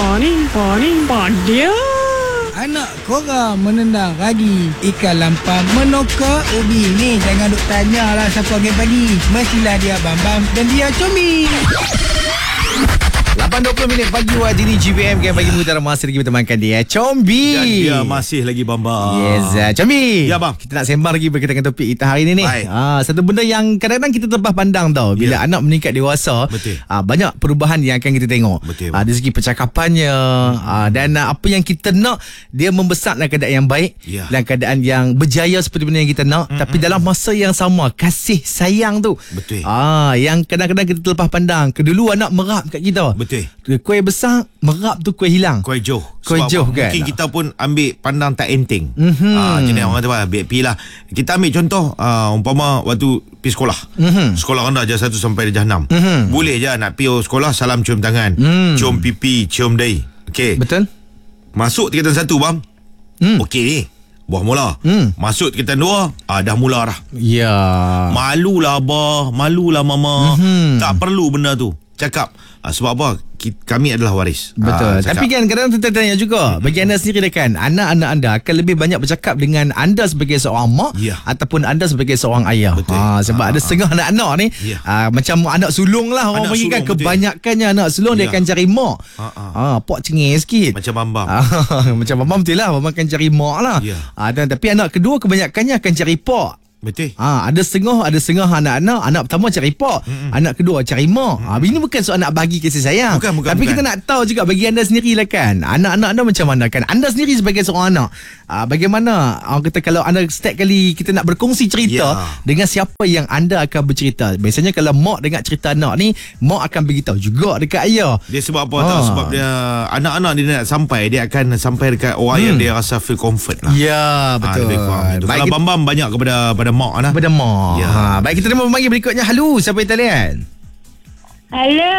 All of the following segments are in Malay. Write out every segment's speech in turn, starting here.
Dia. Anak korang menendang ragi, ikan lampam menokok ubi. Ni jangan duk tanyalah siapa game pagi. Mestilah dia Bambam dan dia Combi. 8.20 minit pagi waktu ini GPM Game Pagi Muda masih lagi bertemankan dia Combi. Dan dia masih lagi Bambang. Yes, Combi. Ya bang. Kita nak sembang lagi berkaitan dengan topik kita hari ini ni. Baik. Satu benda yang kadang-kadang kita terlepas pandang tau. Bila anak meningkat dewasa, Betul. Banyak perubahan yang akan kita tengok. Betul. Dari segi percakapannya, dan apa yang kita nak, dia membesar dalam keadaan yang baik, Ya. dalam keadaan yang berjaya seperti benda yang kita nak. Tapi dalam masa yang sama, kasih sayang tu, Betul. yang kadang-kadang kita terlepas pandang. Kedulu anak merap kat kita. Betul. Kuih besar, merap tu kuih hilang. Kuih jauh. Kuih Sebab jauh kan? mungkin kita pun ambil pandang tak enteng. Jadi orang kata BP lah. Kita ambil contoh umpama waktu pergi sekolah. Sekolah rendah darjah 1 sampai darjah 6. Boleh je nak pergi sekolah salam cium tangan. Cium pipi, cium dahi. Okey. Betul? Masuk tingkatan 1 bang. Okey ni. Buah mula. Masuk tingkatan 2, dah mula dah. Ya. Malulah abah, malulah mama. Tak perlu benda tu. Cakap sebab apa? Kami adalah waris. Betul. Tapi kan kadang-kadang kita tanya juga, bagi anda sendiri kan, anak-anak anda akan lebih banyak bercakap dengan anda sebagai seorang mak, ataupun anda sebagai seorang ayah. Betul. Sebab ada setengah anak-anak ni macam anak sulung lah orang Anak panggil kan. sulung, betul. Kebanyakannya anak sulung dia akan cari mak. Pok cengih sikit. Macam Bambang. Macam Bambang betul lah. Bambang akan cari mak lah. Ya. Tapi anak kedua kebanyakannya akan cari pok. Betul. Ada setengah anak-anak. Anak pertama cari pak, anak kedua cari mak. Ini bukan soal nak bagi kasih sayang. Tapi kita nak tahu juga bagi anda sendiri lah kan, anak-anak anda macam mana kan. Anda sendiri sebagai seorang anak, bagaimana orang kata kalau anda setiap kali kita nak berkongsi cerita dengan siapa yang anda akan bercerita. Biasanya kalau mak dengar cerita anak ni, mak akan beritahu juga dekat ayah. Dia sebab apa tahu? Sebab dia anak-anak dia nak sampai, dia akan sampai dekat orang yang dia rasa feel comfort lah. Ya, betul. Kalau Bambam banyak kepada mak lah. Pada mak. Baik, kita nak memanggil berikutnya. Halo, siapa yang talian? Halo,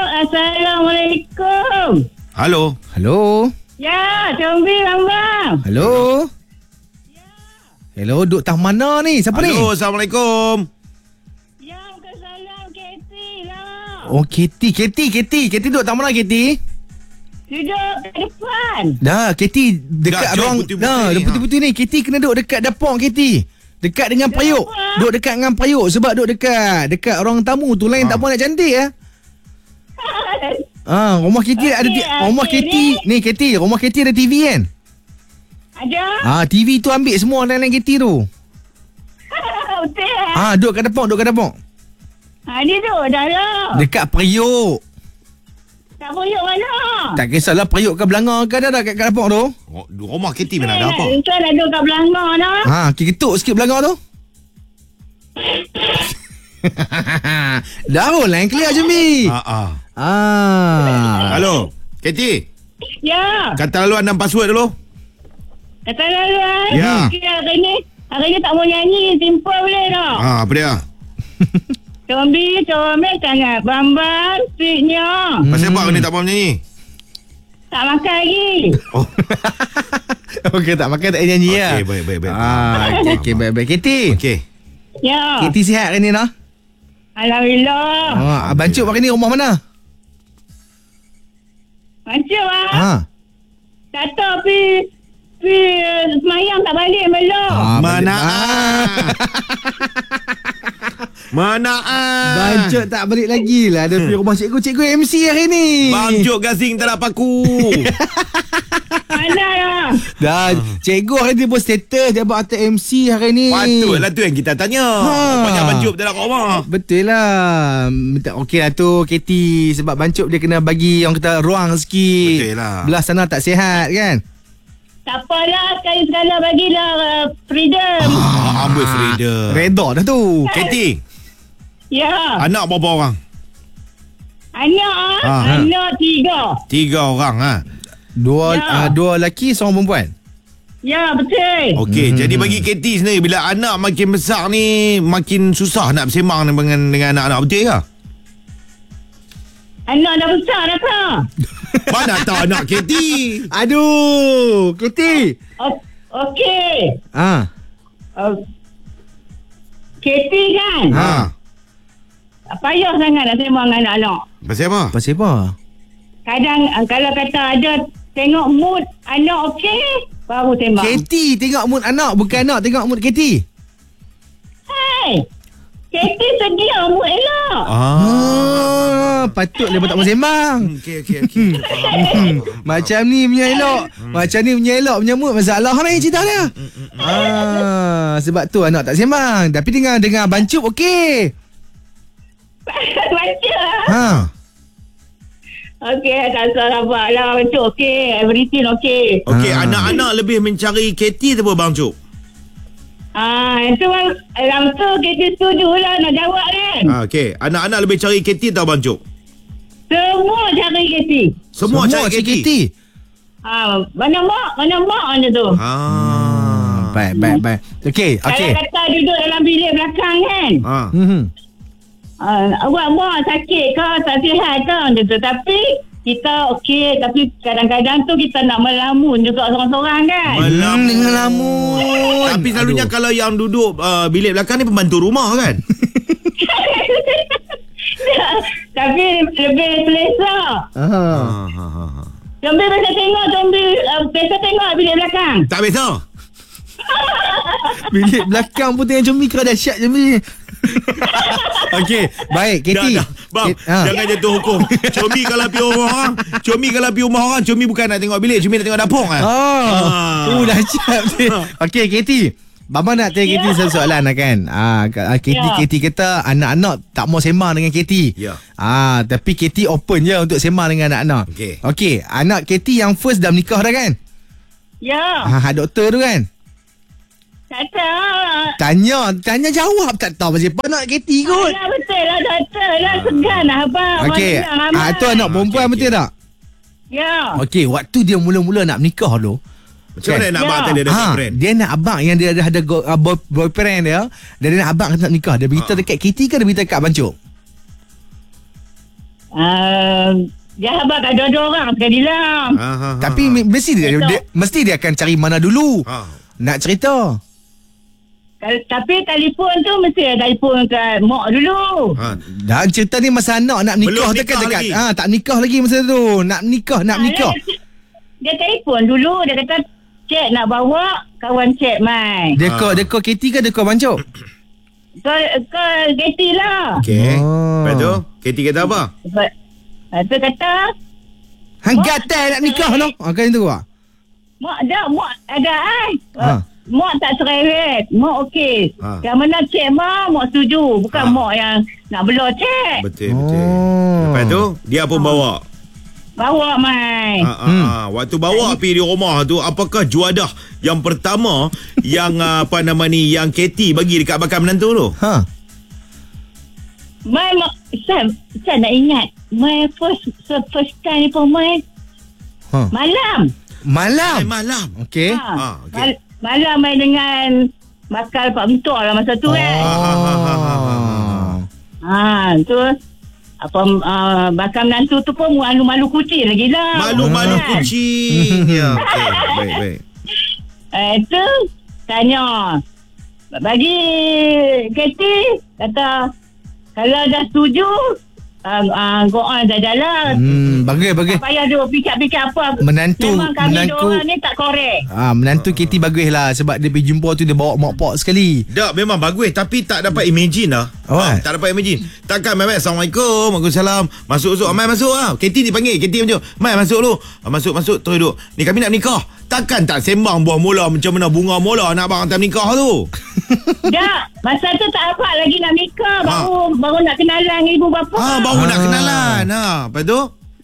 Assalamualaikum. Halo. Halo. Ya, Combi Bambang. Halo. Hello, duk tah mana ni? Siapa ni? Halo, Assalamualaikum. Ya, bukan salam Katie lah. Oh, Katie duk tah mana Katie? Duduk kat depan. Dah, Katie dekat Jom ruang. putih-putih ni. Putih-putih ni. Katie kena duduk dekat dapur Katie. Dekat dengan periuk. Duduk dekat dengan periuk sebab duduk dekat orang tamu tu lain tak mau nak cantik ya. Rumah Katie ada rumah Katie ni Katie, rumah Katie ada TV kan? Ada. TV tu ambil semua dalam Katie tu. Betul. Duduk kat dapur. Dia tu dah lah. Dekat periuk. Tak puyuk mana? Tak kisahlah periuk ke belanga ke ada kat dapur tu. Rumah Katie mana ada apa? Itu dah duduk kat belanga dah. Ketuk sikit belanga tu. Dah lah yang clear je Mi. Halo, Katie. Ya. Kata laluan dan password dulu. Kata laluan. Ya. Hari ni tak mau nyanyi. Simple boleh tak? Apa dia? Combi sangat. Bambang, sweetnya. Pasal apa ni tak mau nyanyi? Tak makan lagi. Okey, tak makan tak nyanyi ya. Okey, baik. Okey, baik. Katie. Okey. Ya. Katie sihat hari ni nah? Alhamdulillah. Abang Cuk hari ni rumah mana? Macam lah. Kata pergi semayang tak balik belum. Mana Abang Cuk tak balik lagi lah. Dia pergi rumah cikgu MC hari ni. Bang Cuk gasing tak ada paku. Mana lah. Dah, cikgu hari ni pun status dia buat atas MC hari ni. Patutlah tu yang kita tanya. Banyak Bang Cuk tak ada kat rumah. Betul lah. Okey lah tu Katie. Sebab Bang Cuk dia kena bagi orang kata ruang sikit. Betul lah. Belah sana tak sihat kan. Tak apalah. Sekali-sekala bagilah freedom. Ambil freedom. Redha dah tu. Katie, Ya. anak berapa orang? Anak 3. 3 orang Dua lelaki, seorang perempuan. Ya, betul. Okey, jadi bagi Katie sendiri, bila anak makin besar ni, makin susah nak bersembang dengan anak-anak, betul ke? Anak dah besar dah tak? Mana tahu anak Katie? Aduh, Katie. Okey. Katie kan? Ha. Tak payah sangat nak sembang dengan anak-anak. Pasal apa? Pasal apa? kadang kalau kata ada tengok mood anak okey, baru sembang. Katie tengok mood anak, bukan anak tengok mood Katie. Hai, Katie sedia mood elok. Patut dia pun tak mau sembang. Okey. Macam ni punya elok. Macam ni punya elok punya mood masalah ni cerita dia. Sebab tu anak tak sembang. Tapi dengan Bancup okey. Baca. Okey, tak salah abang lah. Betul okey. Everything okey. Okey, anak-anak lebih mencari Katie tu apa Bang Cuk? Itu dalam tu kita setuju lah nak jawab kan. Okey, anak-anak lebih cari Katie tau Bang Cuk? Semua cari Katie. Semua cari Katie. Mana mak macam tu. Baik. Okey. Kalau kata duduk dalam bilik belakang kan. Awak mak sakit ke, tak sihat ke macam tu. Tapi kita okey, tapi kadang-kadang tu kita nak melamun juga seorang-seorang kan. Melamun. Tapi selalunya kalau yang duduk bilik belakang ni pembantu rumah kan? Tapi lebih selesa. Zombie biasa tengok bilik belakang. Tak biasa. Bilik belakang pun tengah Combi kau dahsyat Combi. Okey, baik Katie. Dah. Bang, jangan jatuh hukum. Combi kalau pergi rumah orang, Combi bukan nak tengok bilik, Combi nak tengok dapur kan. Dahsyat. Okey Katie, Bama nak tanya Katie satu soalan lah kan. Katie kata anak-anak tak mau sembang dengan Katie. Ya. Tapi Katie open je untuk sembang dengan anak-anak. Okey, anak Katie yang first dah menikah dah kan? Ya. Doktor tu kan? Tak tahu. Tanya jawab tak tahu pasal apa anak Katie kot. Ya betul lah doktor lah, segan lah abang. Okey, tu anak perempuan betul tak? Ya. Okey, waktu dia mula-mula nak menikah tu, macam mana nak abang tadi ada boyfriend? Dia nak abang yang dia ada boyfriend dia. Dia nak abang nak nikah. Dia beritahu dekat Katie ke dia beritahu dekat Bancup? Dia abang kat dua-dua orang sekali lah. Tapi mesti dia akan cari mana dulu nak cerita. Tapi telefon tu mesti telefon kat mak dulu. Dan cerita ni masa anak nak nikah dekat tak nikah lagi masa tu. Nak nikah. Dia telefon dulu, dia kata cik nak bawa kawan cik mai. Dia call Katie ke dia call Bancup? Call Katie lah. Okey. Lepas tu Katie kata apa? Lepas tu kata gatal nak nikah tu. Kan tu ah. Mak ada mak tak cerewet. Mak okey. Yang mana cik mak setuju. Bukan mak yang nak belah cik. Betul. Lepas tu dia pun bawa mai. Waktu bawa pergi di rumah tu, apakah juadah yang pertama yang yang Katie bagi dekat bakal menantu tu? Mai saya nak ingat. Mai first time pun mai malam. Okey. Malam mai dengan bakal Pak Mentua lah masa tu kan. Tu bakal menantu tu pun malu-malu kucing lagi lah. Malu-malu kucing. Ya, okey. Baik. Itu tanya bagi Katie, kata kalau dah setuju go on dah jalan. Bagus. Tak payah dia fikir apa. Menantu ni tak korek. Menantu Katie bagus lah. Sebab dia pergi jumpa tu dia bawa mak pak sekali. Tak, memang bagus. Tapi tak dapat imagine lah. Tak dapat imagine. Takkan Mai Assalamualaikum, Waalaikumsalam. Masuk Mai masuk lah. Katie dipanggil. Katie macam Mai masuk dulu. Masuk terus duduk. Ni kami nak nikah. Takkan tak sembang buah mula macam mana bunga mula nak abang hantar nikah tu. Tak, masa tu tak apa lagi nak nikah. Baru nak kenalan ibu bapa. Baru nak kenalan. Lepas tu?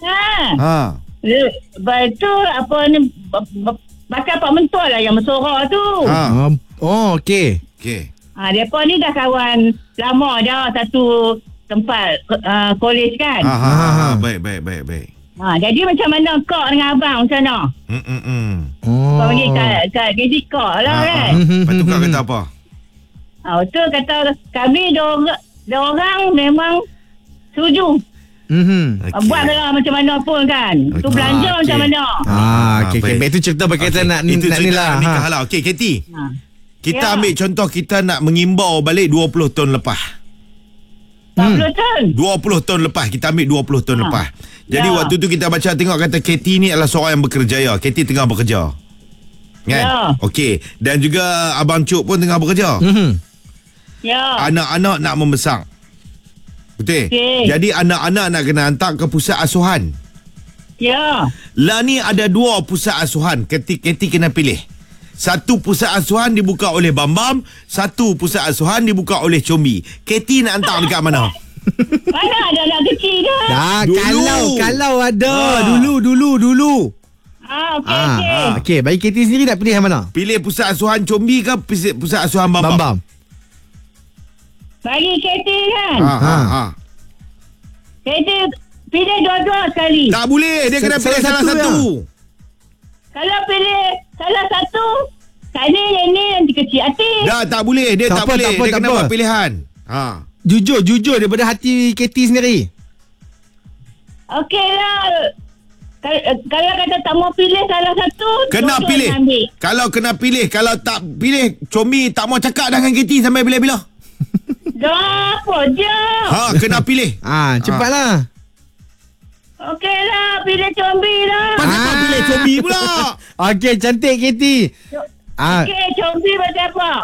Lepas tu apa ni, bakal Pak Mentua lah yang bersorok tu. Okey. Mereka ni dah kawan lama dah, satu tempat college kan. Baik. Jadi macam mana kak dengan abang macam mana? Kau panggil kat Katie kak lah kan. Lepas tu kak kata apa? Betul, kata kami dua orang memang setuju. Buat lah macam mana pun kan. Tu belanja macam mana. Okey. Baik tu cerita berkaitan nak ni lah. Nikah lah. Okey Katie. Kita ambil contoh kita nak mengimbau balik 20 tahun lepas. 40 tahun. 20 tahun lepas. Kita ambil 20 tahun lepas. Jadi waktu tu kita baca tengok kata Katie ni adalah seorang yang berkerjaya. Katie tengah bekerja. Kan? Okey. Dan juga Abang Cuk pun tengah bekerja. Ya. Anak-anak nak membesar. Betul? Okey. Jadi anak-anak nak kena hantar ke pusat asuhan. Ya. Lah ni ada 2 pusat asuhan. Katie kena pilih. Satu pusat asuhan dibuka oleh Bambam, satu pusat asuhan dibuka oleh Combi. Katie nak hantar dekat mana? Mana ada anak kecil dah? Kalau ada. Dulu. Okey. Okey, bagi Katie sendiri nak pilih yang mana? Pilih pusat asuhan Combi ke pusat asuhan Bambam? Bagi Katie kan? Katie pilih dua-dua sekali. Tak boleh, dia kena pilih salah satu. Kalau pilih salah satu, tadi yang ni nanti kecil hati. Dah tak boleh, dia tak boleh. Dia kena buat pilihan. Jujur daripada hati Katie sendiri. Okey lah. Kalau kata tak mau pilih salah satu, kena pilih. Kalau kena pilih, kalau tak pilih, Combi tak mau cakap dengan Katie sampai bila-bila. Dah apa je. Kena pilih. Cepatlah. Okey lah, pilih Combi lah. Kenapa pilih Combi pula? Okey, cantik Katie. Okey, Combi macam apa?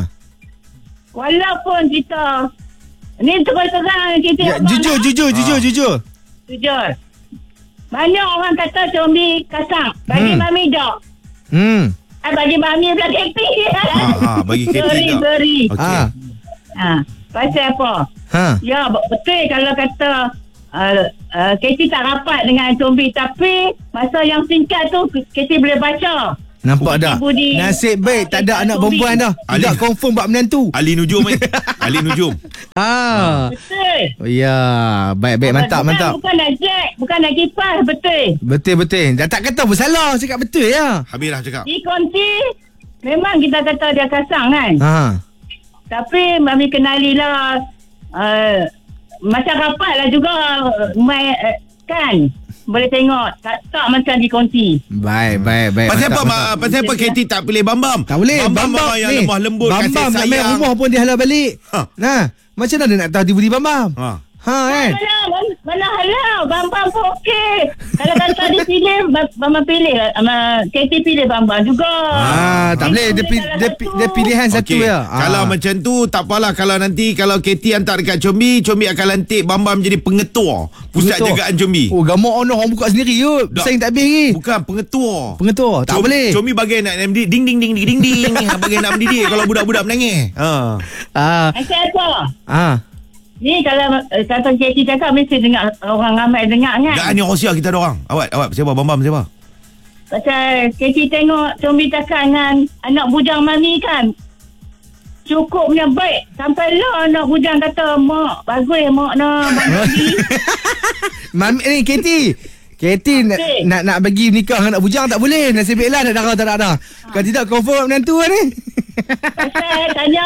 Walaupun kita ni terang-terang kita Jujur. Banyak orang kata Combi kasar. Bagi Mami tak. Bagi Mami pula Katie. Bagi Katie tak. Beri. Okey. Pasal apa? Ya, betul kalau kata Katie tak rapat dengan Combi, tapi masa yang singkat tu Katie boleh baca. Nampak tak? Nasib baik tak ada anak perempuan dah. Tak confirm buat menantu. Ali Nujum Ali Nujum. Betul. Oh ya, baik mantap. Bukan nak jack, bukan nak kipas, betul. Betul. Dah tak kata pun salah, cakap betul ya. Habis dah cakap. Di konti memang kita kata dia kasar kan. Tapi Mami kenalilah macam rapat lah juga kan. Boleh tengok tak macam di konti. Baik. Pasal apa Katie tak pilih Bambam? Tak boleh. Bambam yang ni lemah lembut, Bambam kasih nak main sayang. rumah pun dia halau balik. Macam mana nak tahu tiba-tiba Bambam? Kan? Mana halau Bambam pun okey. Kalau kata dia pilih Bambam pilih Katie pilih Bambam juga. Tak boleh dia pilihan satu ya. Kalau macam tu tak apalah. Kalau nanti kalau Katie hantar dekat Combi akan lantik Bambam jadi pengetua pusat jagaan Combi. Gamak orang buka sendiri yuk. Sayang tak habis lagi. Bukan pengetua. Tak boleh. Combi bagai nak ding ding bagai nak mendidik kalau budak-budak menangis. Macam apa? Ni kalau kata Katie cakap mesti dengar orang ramai dengar kan. Dah ni rahsia kita ada orang. Awak siapa? Bambam siapa? Pasal Katie tengok Combi cakap dengan anak bujang Mami kan. Cukup punya baik. Sampai lah anak bujang kata, mak bagus mak nak bagi. Mami ni Katie nak bagi nikah dengan anak bujang tak boleh. Nasib baiklah nak darah tak ada. Kalau tidak confirm menantu ni. Pasal tanya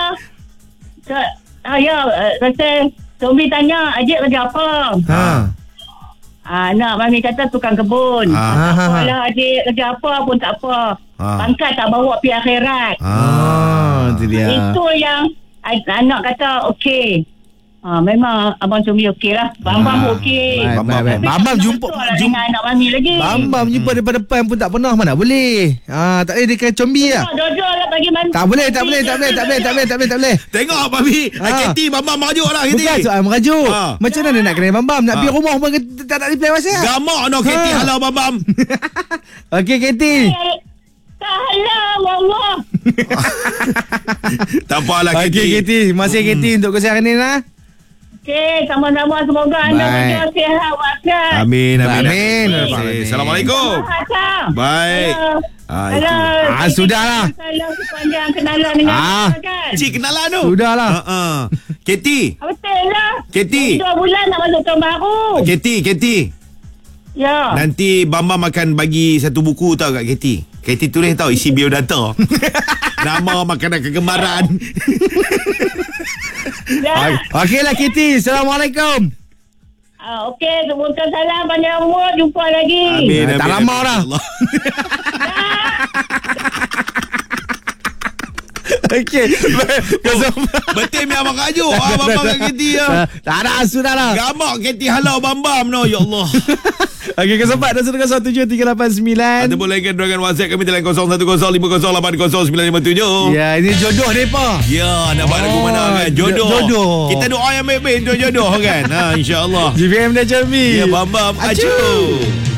pasal Combi tanya adik kerja apa? Anak Mami kata tukang kebun. Tak apalah adik kerja apa pun tak apa. Pangkat tak bawa pergi akhirat. Itu dia. Itu yang anak kata okey. Memang Abang Combi okey lah. Bambam okey. Baik. Bambam jumpa dengan anak Mami lagi. Bambam jumpa depan pun tak pernah. Mana boleh. Tak boleh dekat Combi lah. Jodoh lah bagi Mami. Tak boleh. Tengok Mami. Katie Bambam merajuk lah Katie. Bukan soal merajuk. Macam mana nak kena Bambam? Nak pergi rumah pun tak reply WhatsApp. Gamak no Katie halau Bambam. Okey Katie. Tak halau Allah. Tak apalah Katie. Okey Katie. Masih Katie untuk kesian ni lah. Okey, sama-sama semoga anda berjaya sihat walafiat. Amin. Assalamualaikum. Baik. Hello. Sudahlah. Kalau sepanjang kenalan dengan kan. Cik kenalan tu. Sudahlah. Katie. Betul lah. Katie. 2 bulan nak masuk tahun baru. Katie. Ya. Nanti Bambam akan bagi satu buku tau kat Katie. Katie tulis tau isi biodata. Nama, makanan kegemaran. Ya. Okeylah Katie. Assalamualaikum. Okey, sebutkan salam panjang umur. Jumpa lagi. Amin. Tak lama dah. Okey. Betul mi abang Kak Jo. Bambam kat kereta ya. Tak ada sudah lah. Gamak kereta halau bambam no. Ya Allah. Okey, 037589. Ada boleh kan dengan WhatsApp kami dalam 0105080957. Ya, ini jodoh depa. Ya, nak buat lagu mana kan? Jodoh. Kita doa yang baik-baik untuk jodoh kan. InsyaAllah. GPM dan Jamie. Ya, bambam. Acu.